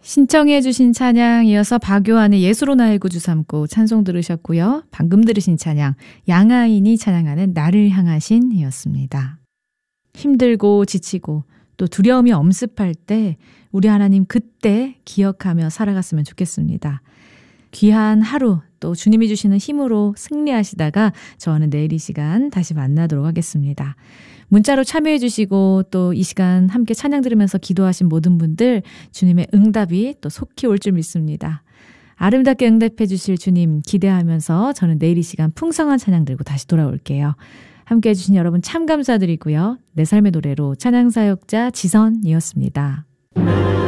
신청해 주신 찬양 이어서 박요한의 예수로 나의 구주 삼고 찬송 들으셨고요. 방금 들으신 찬양 양하인이 찬양하는 나를 향하신 이었습니다. 힘들고 지치고 또 두려움이 엄습할 때 우리 하나님 그때 기억하며 살아갔으면 좋겠습니다. 귀한 하루 또 주님이 주시는 힘으로 승리하시다가 저는 내일 이 시간 다시 만나도록 하겠습니다. 문자로 참여해 주시고 또 이 시간 함께 찬양 들으면서 기도하신 모든 분들 주님의 응답이 또 속히 올 줄 믿습니다. 아름답게 응답해 주실 주님 기대하면서 저는 내일 이 시간 풍성한 찬양 들고 다시 돌아올게요. 함께 해주신 여러분 참 감사드리고요. 내 삶의 노래로 찬양사역자 지선이었습니다.